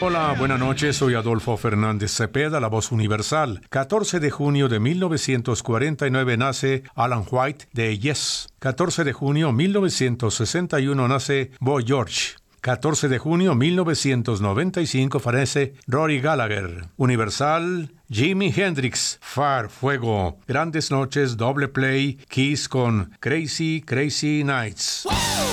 Hola, buenas noches, soy Adolfo Fernández Cepeda, la voz universal. 14 de junio de 1949 nace Alan White de Yes. 14 de junio 1961 nace Boy George. 14 de junio 1995 fallece Rory Gallagher. Universal, Jimi Hendrix, Far, Fuego. Grandes noches, doble play, Kiss con Crazy, Crazy Nights.